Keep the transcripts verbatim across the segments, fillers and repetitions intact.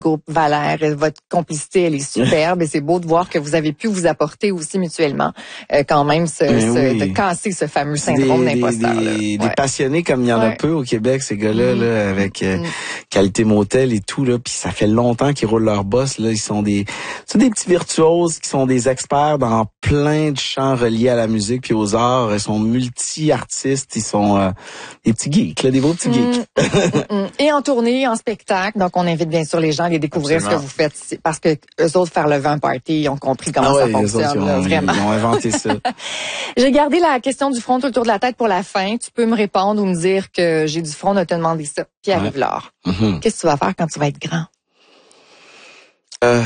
groupe Valère, votre complicité, elle est superbe et c'est beau de voir que vous avez pu vous apporter aussi mutuellement euh, quand même ce, ce, oui. de casser ce fameux syndrome des, d'imposteur. Des, là. des, Ouais. des passionnés comme il y en a ouais. peu au Québec, ces gars-là, mmh. là, avec euh, mmh. Qualité Motel et tout, là, puis ça fait longtemps qu'ils roulent leur boss, là, ils sont des c'est des petits virtuoses qui sont des experts dans plein de champs reliés à la musique puis aux arts, ils sont multi-artistes, ils sont euh, des petits geeks, là, des beaux petits mmh. geeks. mmh, mmh. Et en tournée, en spectacle, donc on invite bien sûr les gens à les découvrir. Absolument. Ce que vous faites, parce que eux autres faire le vin party, ils ont compris comment ah ouais, ça fonctionne, autres, là, ont, vraiment. Ils ont inventé ça. J'ai gardé la question du front tout le tour de la tête pour la fin. Tu peux me répondre ou me dire que j'ai du front de te demander ça. Pierre Rivard, ouais. mm-hmm. Qu'est-ce que tu vas faire quand tu vas être grand? Euh...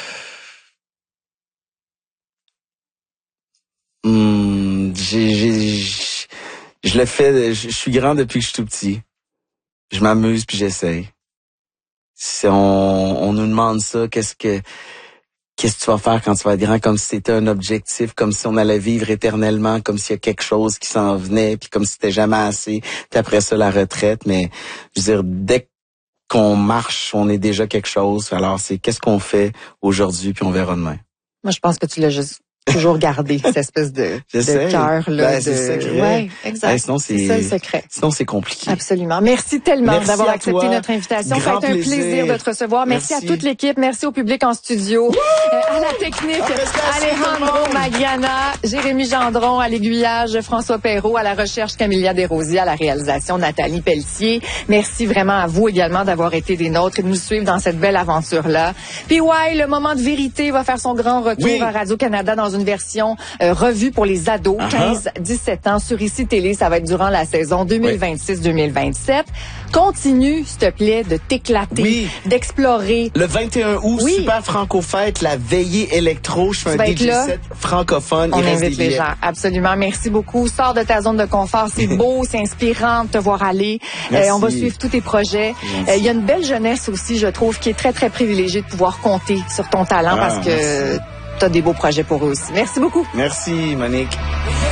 Hum, j'ai, j'ai, je le fais, je suis grand depuis que je suis tout petit. Je m'amuse puis j'essaye. Si on, on nous demande ça, qu'est-ce que qu'est-ce que tu vas faire quand tu vas être grand, comme si c'était un objectif, comme si on allait vivre éternellement, comme s'il y a quelque chose qui s'en venait, puis comme si c'était jamais assez, puis après ça la retraite. Mais je veux dire, dès qu'on marche, on est déjà quelque chose. Alors c'est qu'est-ce qu'on fait aujourd'hui, puis on verra demain. Moi, je pense que tu l'as juste toujours garder cette espèce de, de cœur là. Ben, de... c'est secret. Ouais, exact. Ben, sinon, c'est, c'est ça le secret. Sinon, c'est compliqué. Absolument. Merci tellement Merci d'avoir accepté toi. notre invitation. Grand Ça a été un plaisir. plaisir de te recevoir. Merci, Merci à toute l'équipe. Merci au public en studio. Euh, à la technique, Alejandro Magliana, Jérémy Gendron à l'aiguillage, François Perrault à la recherche, Camilla Desrosiers à la réalisation, Nathalie Pelletier. Merci vraiment à vous également d'avoir été des nôtres et de nous suivre dans cette belle aventure-là. Puis ouais, le moment de vérité va faire son grand retour oui. à Radio-Canada dans une version Euh, revue pour les ados, uh-huh. quinze à dix-sept ans, sur Ici Télé. Ça va être durant la saison deux mille vingt-six deux mille vingt-sept. Continue, s'il te plaît, de t'éclater, oui. d'explorer. Le vingt et un août, oui. Super Franco-Fête, la veillée électro. Je fais un D J set francophone. On invite les gens. Absolument. Merci beaucoup. Sors de ta zone de confort. C'est beau, c'est inspirant de te voir aller. Euh, on va suivre tous tes projets. Il euh, y a une belle jeunesse aussi, je trouve, qui est très, très privilégiée de pouvoir compter sur ton talent ah, parce que... Merci. Tu as des beaux projets pour eux aussi. Merci beaucoup. Merci, Monique.